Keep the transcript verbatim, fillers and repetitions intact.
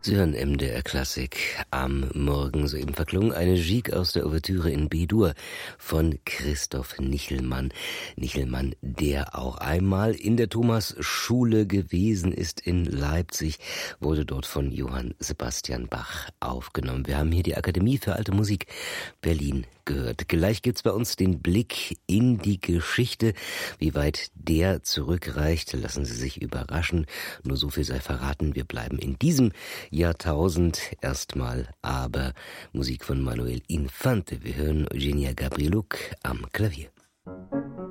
Sie hören M D R Klassik am Morgen. Soeben verklungen eine Gigue aus der Ouvertüre in B-Dur von Christoph Nichelmann. Nichelmann, der auch einmal in der Thomasschule gewesen ist in Leipzig, wurde dort von Johann Sebastian Bach aufgenommen. Wir haben hier die Akademie für Alte Musik Berlin gehört. Gleich gibt's bei uns den Blick in die Geschichte. Wie weit der zurückreicht, lassen Sie sich überraschen. Nur so viel sei verraten. Wir bleiben in diesem Jahrtausend erstmal, aber Musik von Manuel Infante. Wir hören Eugenia Gabrieluk am Klavier.